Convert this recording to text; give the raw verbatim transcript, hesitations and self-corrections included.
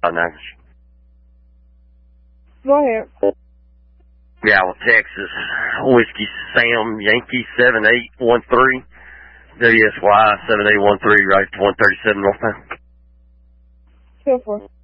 nine. Go ahead. Gallup, Texas. Whiskey Sam Yankee seven eight one three. W S Y seven eight one three, right to one thirty-seven northbound. Two four.